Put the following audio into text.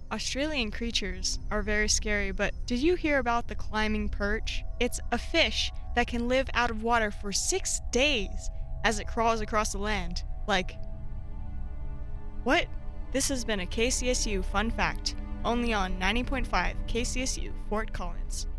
Australian creatures are very scary, but did you hear about the climbing perch? It's a fish that can live out of water for 6 days as it crawls across the land. Like, what? This has been a KCSU Fun Fact, only on 90.5 KCSU Fort Collins.